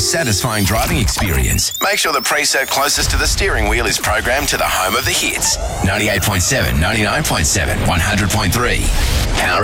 satisfying driving experience. Make sure the preset closest to the steering wheel is programmed to the home of the hits. 98.7, 99.7, 100.3. Power